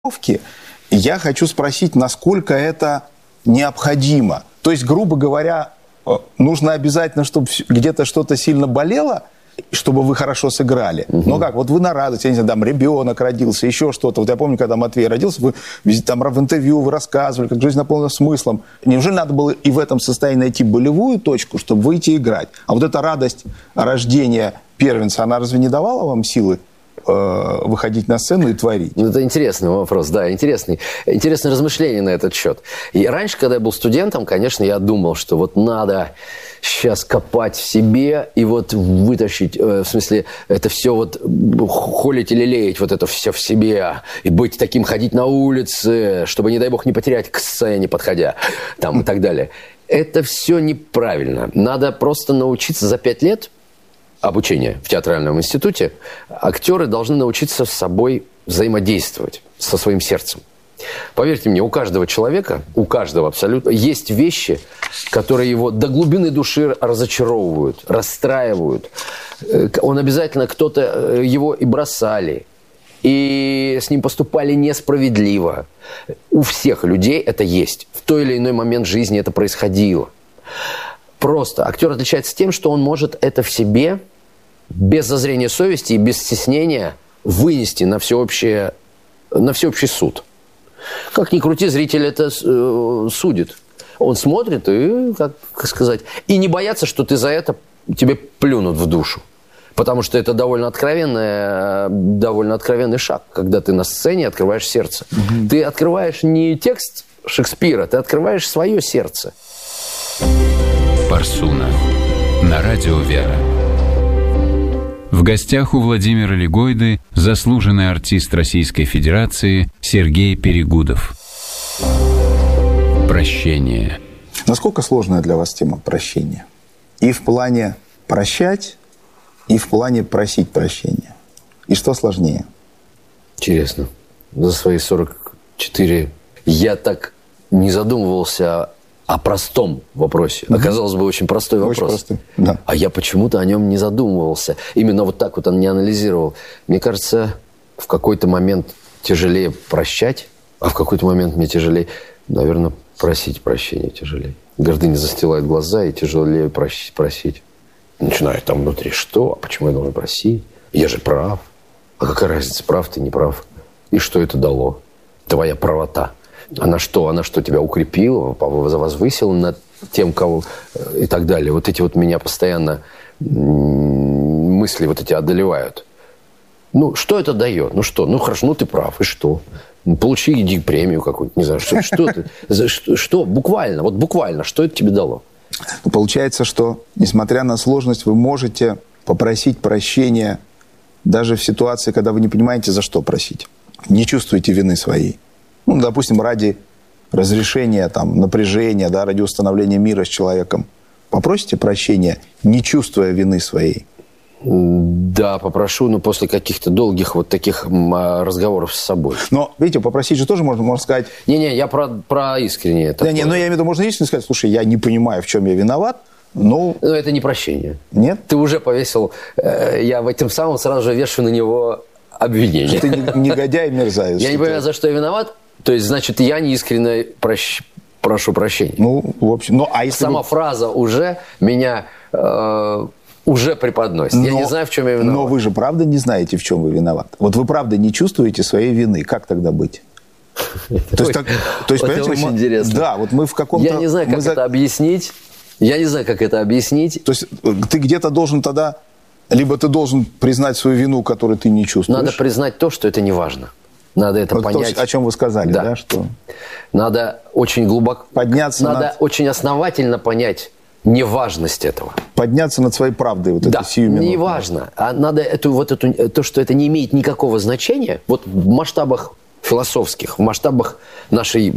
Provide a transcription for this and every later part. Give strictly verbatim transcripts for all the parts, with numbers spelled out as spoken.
Я хочу спросить, насколько это необходимо. То есть, грубо говоря, нужно обязательно, чтобы где-то что-то сильно болело, чтобы вы хорошо сыграли. Угу. Но как, вот вы на радость, я не знаю, там ребенок родился, еще что-то. Вот я помню, когда Матвей родился, вы там в интервью вы рассказывали, как жизнь наполнена смыслом. Неужели надо было и в этом состоянии найти болевую точку, чтобы выйти играть? А вот эта радость рождения первенца, она разве не давала вам силы выходить на сцену и творить? Ну, это интересный вопрос, да, интересный. Интересное размышление на этот счет. И раньше, когда я был студентом, конечно, я думал, что вот надо сейчас копать в себе и вот вытащить, в смысле, это все вот холить или леять, вот это все в себе, и быть таким, ходить на улице, чтобы, не дай бог, не потерять к сцене, подходя, там, и так далее. Это все неправильно. Надо просто научиться за пять лет обучения в театральном институте, актеры должны научиться с собой взаимодействовать, со своим сердцем. Поверьте мне, у каждого человека, у каждого абсолютно, есть вещи, которые его до глубины души разочаровывают, расстраивают. Он обязательно, кто-то его и бросали, и с ним поступали несправедливо. У всех людей это есть. В той или иной момент жизни это происходило. Просто актер отличается тем, что он может это в себе без зазрения совести и без стеснения вынести на всеобщее, на всеобщий суд. Как ни крути, зритель это э, судит. Он смотрит и, как, как сказать, и не бояться, что ты за это тебе плюнут в душу. Потому что это довольно откровенный, довольно откровенный шаг, когда ты на сцене открываешь сердце. Угу. Ты открываешь не текст Шекспира, ты открываешь свое сердце. Парсуна. На радио «Вера». В гостях у Владимира Легойды заслуженный артист Российской Федерации Сергей Перегудов. Прощение. Насколько сложная для вас тема прощения? И в плане прощать, и в плане просить прощения. И что сложнее? Интересно. За свои сорок четыре я так не задумывался о простом вопросе. Mm-hmm. Оказалось бы, очень простой вопрос. Очень простой, да. А я почему-то о нем не задумывался. Именно вот так вот он не анализировал. Мне кажется, в какой-то момент тяжелее прощать, а в какой-то момент мне тяжелее, наверное, просить прощения тяжелее. Гордыня застилает глаза, и тяжелее просить. Начинаю там внутри, что? А почему я должен просить? Я же прав. А какая разница, прав ты, не прав? И что это дало? Твоя правота. Она что? Она что, тебя укрепила, возвысила над тем, кого... и так далее. Вот эти вот меня постоянно мысли вот эти одолевают. Ну, что это дает? Ну, что? Ну, хорошо, ну, ты прав. И что? Ну, получи, иди премию какую-то. Не знаю, что, что ты... Что, что? Буквально, вот буквально, что это тебе дало? Ну, получается, что, несмотря на сложность, вы можете попросить прощения даже в ситуации, когда вы не понимаете, за что просить. Не чувствуете вины своей. Ну, допустим, ради разрешения там, напряжения, да, ради установления мира с человеком. Попросите прощения, не чувствуя вины своей? Да, попрошу, но после каких-то долгих вот таких разговоров с собой. Но, видите, попросить же тоже можно, можно сказать... Не-не, я про, про искреннее. Да, не, но я имею в виду, можно искренне сказать, слушай, я не понимаю, в чем я виноват, но... Но это не прощение. Нет? Ты уже повесил, э, я в этом самом сразу же вешаю на него обвинение. Ты негодяй и мерзавец. Я не понимаю, за что я виноват. То есть, значит, я не искренне прощ... прошу прощения. Ну, в общем, ну, а если... Сама вы... фраза уже меня э, уже преподносит. Но, я не знаю, в чем я виноват. Но вы же правда не знаете, в чем вы виноват. Вот вы правда не чувствуете своей вины. Как тогда быть? То есть, это очень интересно. Да, вот мы в каком-то... Я не знаю, как это объяснить. Я не знаю, как это объяснить. То есть, ты где-то должен тогда... Либо ты должен признать свою вину, которую ты не чувствуешь. Надо признать то, что это не важно. Надо это вот понять. То, о чем вы сказали, да, да что? Надо очень глубоко... Подняться Надо над... очень основательно понять неважность этого. Подняться над своей правдой, вот да, это сиюминутное. Не важно. А надо эту, вот эту, то, что это не имеет никакого значения, вот в масштабах философских, в масштабах нашей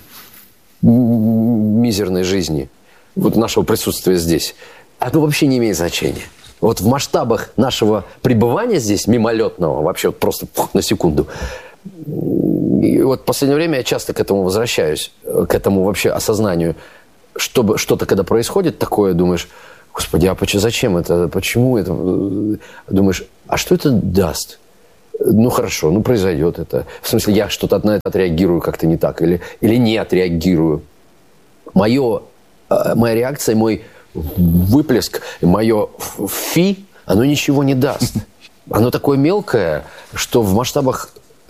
мизерной жизни, вот нашего присутствия здесь, оно вообще не имеет значения. Вот в масштабах нашего пребывания здесь, мимолетного, вообще вот просто на секунду, и вот в последнее время я часто к этому возвращаюсь, к этому вообще осознанию, чтобы что-то, когда происходит такое, думаешь, господи, а почему, зачем это, почему это, думаешь, а что это даст? Ну, хорошо, ну, произойдет это. В смысле, я что-то на это отреагирую как-то не так или, или не отреагирую. Мое, моя реакция, мой выплеск, мое фи, оно ничего не даст. Оно такое мелкое, что в масштабах,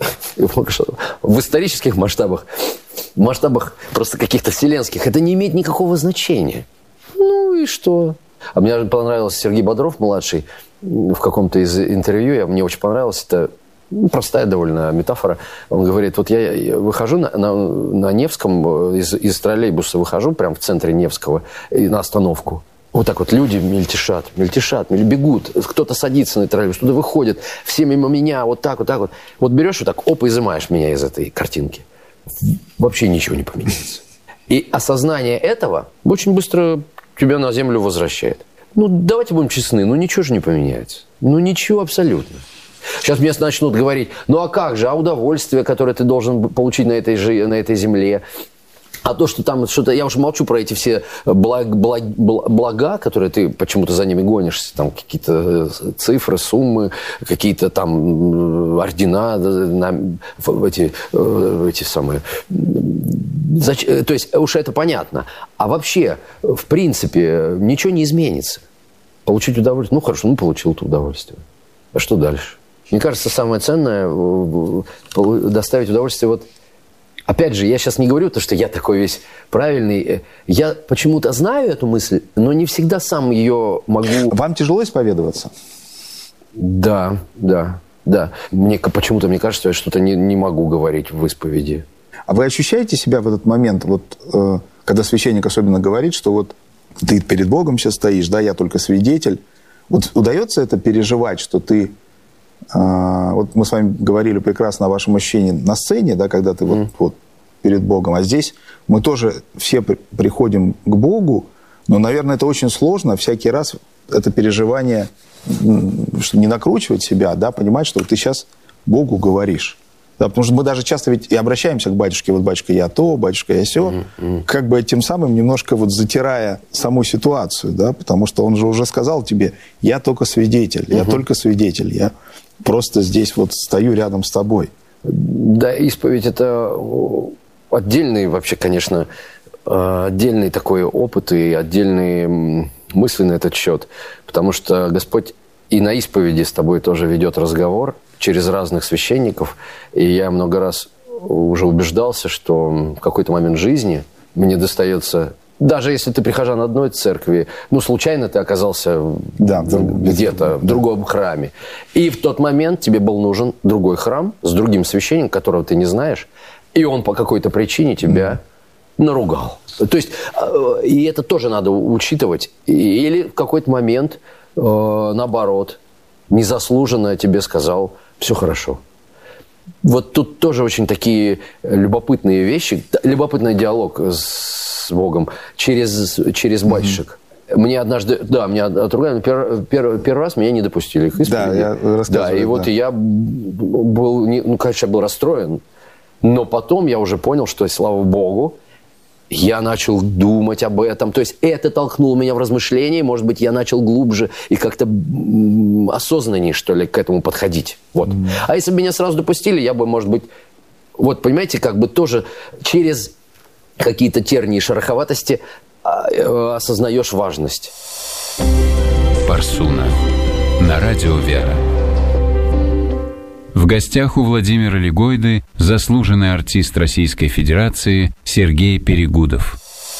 в исторических масштабах, в масштабах просто каких-то вселенских, это не имеет никакого значения. Ну и что? А мне понравился Сергей Бодров, младший, в каком-то из интервью, мне очень понравилось, это простая довольно метафора. Он говорит, вот я выхожу на, на, на Невском, из, из троллейбуса выхожу, прямо в центре Невского, и на остановку. Вот так вот люди мельтешат, мельтешат, бегут. Кто-то садится на троллейбус, кто-то выходит, все мимо меня, вот так, вот так вот. Вот берешь вот так, оп, и изымаешь меня из этой картинки. Вообще ничего не поменяется. И осознание этого очень быстро тебя на землю возвращает. Ну, давайте будем честны, ну ничего же не поменяется. Ну, ничего абсолютно. Сейчас мне начнут говорить, ну а как же, а удовольствие, которое ты должен получить на этой, же, на этой земле, а то, что там что-то... Я уже молчу про эти все благ, благ, блага, которые ты почему-то за ними гонишься. Там какие-то цифры, суммы, какие-то там ордена, эти, эти самые... То есть уж это понятно. А вообще, в принципе, ничего не изменится. Получить удовольствие... Ну, хорошо, ну, получил это удовольствие. А что дальше? Мне кажется, самое ценное доставить удовольствие вот... Опять же, я сейчас не говорю то, что я такой весь правильный. Я почему-то знаю эту мысль, но не всегда сам ее могу... Вам тяжело исповедоваться? Да, да, да. Мне почему-то, мне кажется, я что-то не, не могу говорить в исповеди. А вы ощущаете себя в этот момент, вот, э, когда священник особенно говорит, что вот ты перед Богом сейчас стоишь, да, я только свидетель. Вот удается это переживать, что ты... Вот мы с вами говорили прекрасно о вашем ощущении на сцене, да, когда ты mm. вот, вот перед Богом. А здесь мы тоже все при, приходим к Богу, но, наверное, это очень сложно всякий раз это переживание, что не накручивать себя, да, понимать, что ты сейчас Богу говоришь. Да, потому что мы даже часто ведь и обращаемся к батюшке, вот батюшка, я то, батюшка, я сё, mm-hmm. как бы тем самым немножко вот затирая саму ситуацию, да, потому что он же уже сказал тебе, я только свидетель, mm-hmm. я только свидетель, я просто здесь вот стою рядом с тобой. Да, исповедь – это отдельный вообще, конечно, отдельный такой опыт и отдельные мысли на этот счет, потому что Господь и на исповеди с тобой тоже ведет разговор через разных священников. И я много раз уже убеждался, что в какой-то момент жизни мне достается... Даже если ты прихожан одной церкви, ну, случайно ты оказался да, где-то в другом храме. И в тот момент тебе был нужен другой храм с другим священником, которого ты не знаешь, и он по какой-то причине тебя mm. наругал. То есть, и это тоже надо учитывать. Или в какой-то момент, наоборот, незаслуженно тебе сказал, все хорошо. Вот тут тоже очень такие любопытные вещи, любопытный диалог с Богом через, через батюшек. Mm-hmm. Мне однажды, да, меня отругали, первый, первый, первый раз меня не допустили к исповеди. Да, я рассказываю. Да, и да. вот я был, ну, конечно, я был расстроен, но потом я уже понял, что, слава Богу, я начал думать об этом. То есть это толкнуло меня в размышления. Может быть, я начал глубже и как-то осознаннее, что ли, к этому подходить. Вот. Mm. А если бы меня сразу допустили, я бы, может быть... Вот, понимаете, как бы тоже через какие-то тернии и шероховатости осознаешь важность. Парсуна. На радио «Вера». В гостях у Владимира Легойды заслуженный артист Российской Федерации Сергей Перегудов.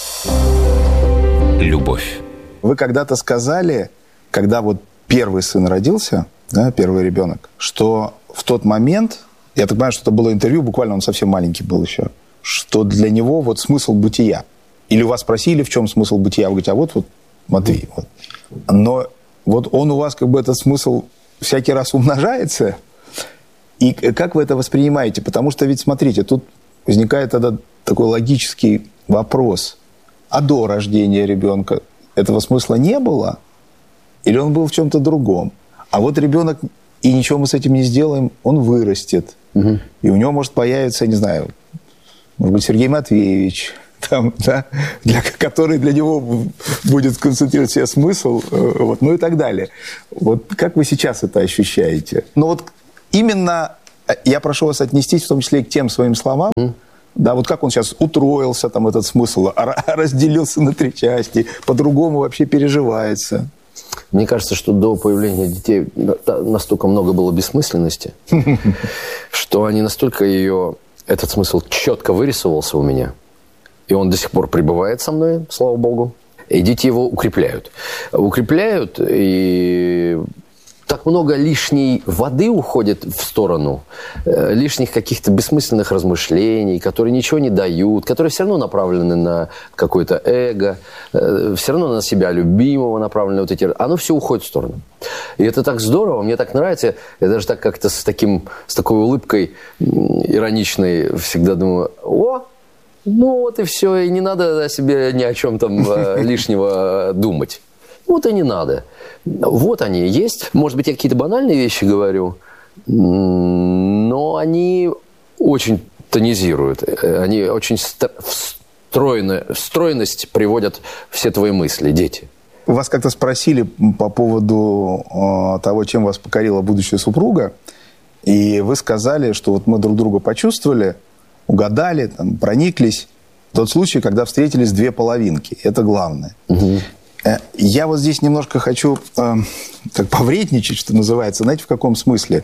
Любовь. Вы когда-то сказали, когда вот первый сын родился, да, первый ребенок, что в тот момент, я так понимаю, что это было интервью, буквально он совсем маленький был еще, что для него вот смысл бытия. Или у вас спросили, в чем смысл бытия, вы говорите, а вот, вот Матвей. Вот. Но вот он у вас как бы этот смысл всякий раз умножается. И как вы это воспринимаете? Потому что ведь, смотрите, тут возникает тогда такой логический вопрос. А до рождения ребенка этого смысла не было? Или он был в чем-то другом? А вот ребенок, и ничего мы с этим не сделаем, он вырастет. Угу. И у него может появиться, я не знаю, может быть, Сергей Матвеевич, там, да, для, который для него будет концентрировать себе смысл, вот, ну и так далее. Вот как вы сейчас это ощущаете? Ну вот именно я прошу вас отнестись в том числе и к тем своим словам, mm. да, вот как он сейчас утроился, там, этот смысл, разделился на три части, по-другому вообще переживается. Мне кажется, что до появления детей настолько много было бессмысленности, что они настолько ее, этот смысл четко вырисовался у меня, и он до сих пор пребывает со мной, слава богу, и дети его укрепляют. Укрепляют, и так много лишней воды уходит в сторону, лишних каких-то бессмысленных размышлений, которые ничего не дают, которые все равно направлены на какое-то эго, все равно на себя любимого направлены. Вот эти, оно все уходит в сторону. И это так здорово, мне так нравится. Я даже так как-то с, таким, с такой улыбкой ироничной всегда думаю, о, ну вот и все, и не надо о себе ни о чем там лишнего думать. Вот и не надо. Вот они есть. Может быть, я какие-то банальные вещи говорю, но они очень тонизируют. Они очень встроены, встроенность приводят все твои мысли, дети. Вас как-то спросили по поводу э, того, чем вас покорила будущая супруга, и вы сказали, что вот мы друг друга почувствовали, угадали, там, прониклись. Тот случай, когда встретились две половинки. Это главное. Угу. Я вот здесь немножко хочу э, так повредничать, что называется. Знаете, в каком смысле?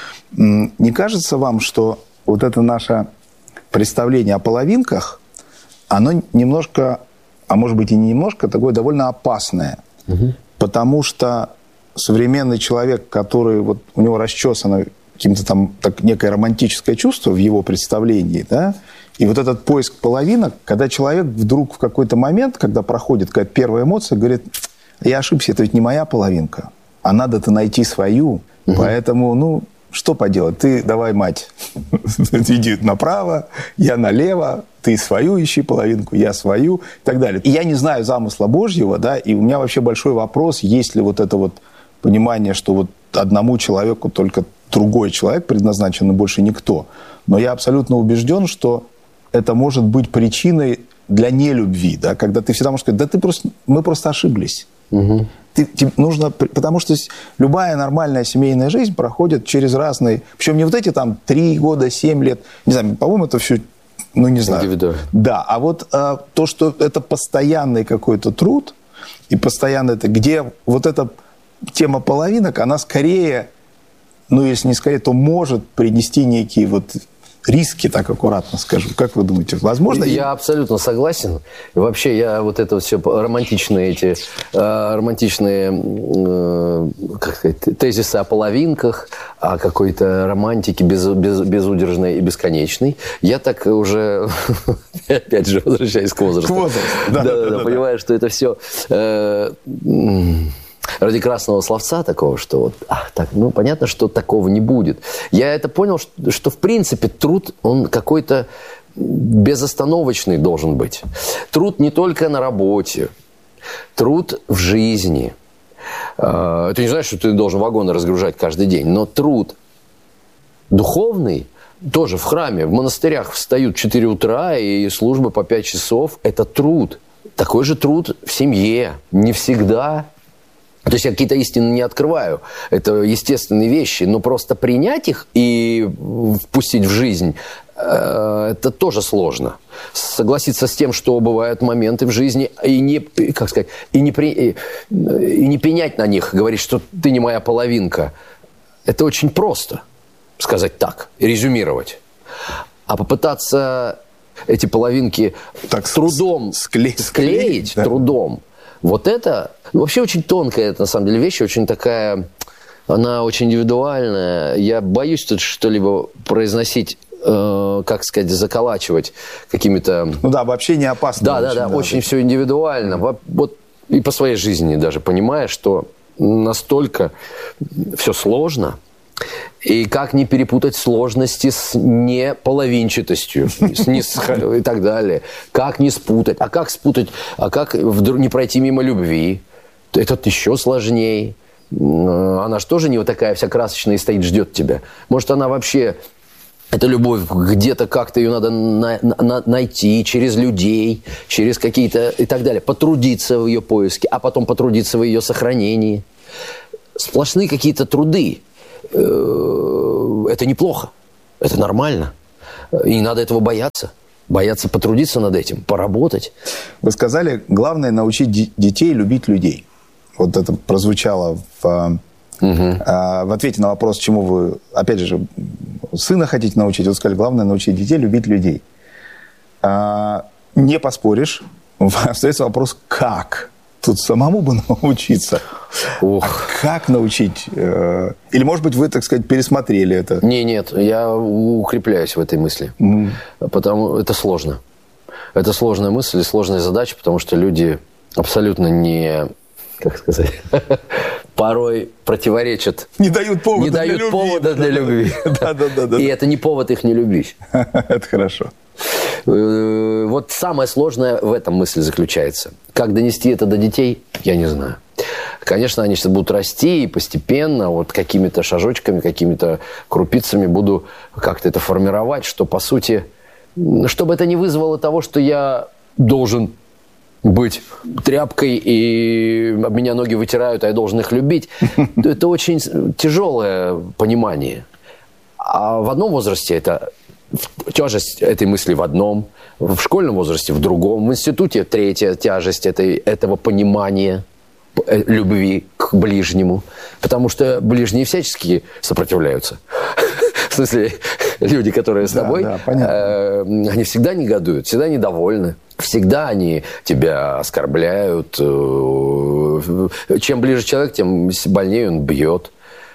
Не кажется вам, что вот это наше представление о половинках, оно немножко, а может быть и не немножко, такое довольно опасное. Угу. Потому что современный человек, который вот у него расчесано каким-то там так, некое романтическое чувство в его представлении, да, и вот этот поиск половинок, когда человек вдруг в какой-то момент, когда проходит какая-то первая эмоция, говорит, я ошибся, это ведь не моя половинка, а надо-то найти свою. Угу. Поэтому, ну, что поделать, ты давай, мать, иди направо, я налево, ты свою ищи половинку, я свою, и так далее. И я не знаю замысла Божьего, да, и у меня вообще большой вопрос, есть ли вот это вот понимание, что вот одному человеку только другой человек предназначен, и больше никто. Но я абсолютно убежден, что это может быть причиной для нелюбви, да, когда ты всегда можешь сказать, да ты просто, мы просто ошиблись. Угу. Ты, тебе нужно, потому что любая нормальная семейная жизнь проходит через разные, причем не вот эти там три года, семь лет, не знаю, по-моему, это все, ну не знаю. Индивидуально. Да, а вот а, то, что это постоянный какой-то труд, и постоянно это, где вот эта тема половинок, она скорее, ну если не скорее, то может принести некие вот риски, так аккуратно скажу. Как вы думаете, возможно? Я абсолютно согласен. Вообще, я вот это все романтичные эти э, романтичные э, как сказать, тезисы о половинках, о какой-то романтике без, без, безудержной и бесконечной. Я так уже, опять же, возвращаюсь к возрасту. К возрасту, да. Да, да, да, понимаю, что это все... Э, ради красного словца такого, что вот, ах, так, ну, понятно, что такого не будет. Я это понял, что, что в принципе труд, он какой-то безостановочный должен быть. Труд не только на работе, труд в жизни. Это не значит, что ты должен вагоны разгружать каждый день, но труд духовный, тоже в храме, в монастырях встают в четыре утра, и службы по пять часов, это труд. Такой же труд в семье, не всегда. То есть я какие-то истины не открываю. Это естественные вещи. Но просто принять их и впустить в жизнь, это тоже сложно. Согласиться с тем, что бывают моменты в жизни, и не, как сказать, и не, при, и не пенять на них, говорить, что ты не моя половинка. Это очень просто сказать так, резюмировать. А попытаться эти половинки так трудом склеить, склеить да. трудом, вот это вообще очень тонкая, это, на самом деле, вещь, очень такая, она очень индивидуальная. Я боюсь тут что-либо произносить, э, как сказать, заколачивать какими-то... Ну да, вообще не опасно. Да, очень, да, да, да, очень да. все индивидуально. Вот и по своей жизни даже понимаешь, что настолько все сложно. И как не перепутать сложности с неполовинчатостью, с не с, и так далее. Как не спутать? А как спутать? А как вдруг не пройти мимо любви? Это еще сложнее. Она же тоже не вот такая вся красочная и стоит, ждет тебя. Может, она вообще... Эта любовь где-то как-то ее надо на, на, найти через людей, через какие-то и так далее. Потрудиться в ее поиске, а потом потрудиться в ее сохранении. Сплошные какие-то труды. это неплохо, это нормально. И не надо этого бояться. Бояться потрудиться над этим, поработать. Вы сказали, главное научить детей любить людей. Вот это прозвучало в, угу. в ответе на вопрос, чему вы, опять же, сына хотите научить. Вы сказали, главное научить детей любить людей. Не поспоришь. Остается вопрос, как? Тут самому бы научиться. Ох. А как научить? Или, может быть, вы, так сказать, пересмотрели это? Не, нет, я укрепляюсь в этой мысли. Mm. Потому это сложно. Это сложная мысль и сложная задача, потому что люди абсолютно не, как сказать, порой противоречат. Не дают повода не для дают любви. повода для любви. Да, да, да, да. И это не повод их не любить. Это хорошо. Вот самое сложное в этом мысли заключается. Как донести это до детей, я не знаю. Конечно, они сейчас будут расти, и постепенно, вот какими-то шажочками, какими-то крупицами буду как-то это формировать, что, по сути, чтобы это не вызвало того, что я должен быть тряпкой, и об меня ноги вытирают, а я должен их любить. Это очень тяжелое понимание. А в одном возрасте это... Тяжесть этой мысли в одном, в школьном возрасте в другом, в институте третья тяжесть этой, этого понимания любви к ближнему. Потому что ближние всячески сопротивляются. В смысле, люди, которые с тобой, да, да, они всегда негодуют, всегда недовольны. Всегда они тебя оскорбляют. Чем ближе человек, тем больнее он бьет.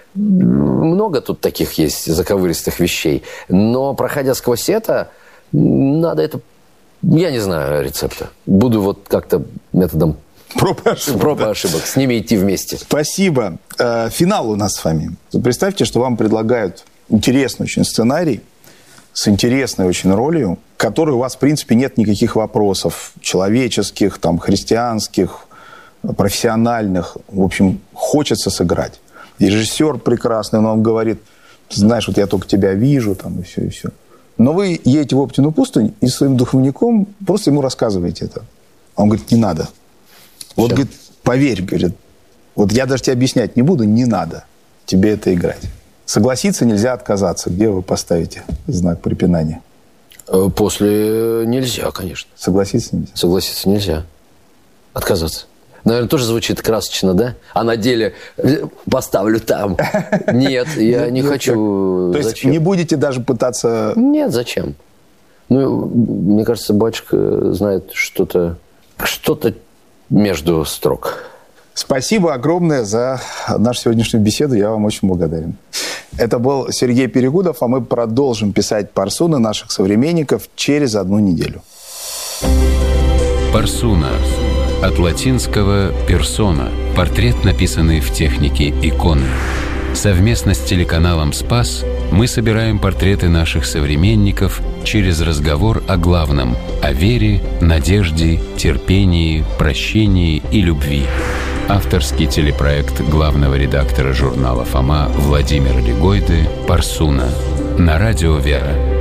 Много тут таких есть заковыристых вещей. Но, проходя сквозь это, надо это... Я не знаю рецепта. Буду вот как-то методом проб и ошибок, проб и да. ошибок. С ними идти вместе. Спасибо. Финал у нас с вами. Представьте, что вам предлагают интересный очень сценарий с интересной очень ролью, к которой у вас, в принципе, нет никаких вопросов человеческих, там, христианских, профессиональных. В общем, хочется сыграть. И режиссер прекрасный, он вам говорит, знаешь, вот я только тебя вижу, там, и все, и все. Но вы едете в Оптину пустынь и своим духовником просто ему рассказываете это. Он говорит, не надо. Вот, все. Говорит, поверь, говорит, вот я даже тебе объяснять не буду, не надо тебе это играть. Согласиться нельзя, отказаться. Где вы поставите знак препинания? После нельзя, конечно. Согласиться нельзя? Согласиться нельзя. Отказаться. Наверное, тоже звучит красочно, да? А на деле поставлю там. Нет, я не хочу. То есть не будете даже пытаться... Нет, зачем? Ну, мне кажется, батюшка знает что-то, что-то между строк. Спасибо огромное за нашу сегодняшнюю беседу. Я вам очень благодарен. Это был Сергей Перегудов, а мы продолжим писать парсуны наших современников через одну неделю. Парсуна. От латинского «персона» – портрет, написанный в технике иконы. Совместно с телеканалом «Спас» мы собираем портреты наших современников через разговор о главном – о вере, надежде, терпении, прощении и любви. Авторский телепроект главного редактора журнала «Фома» Владимира Легойды «Парсуна» на радио «Вера».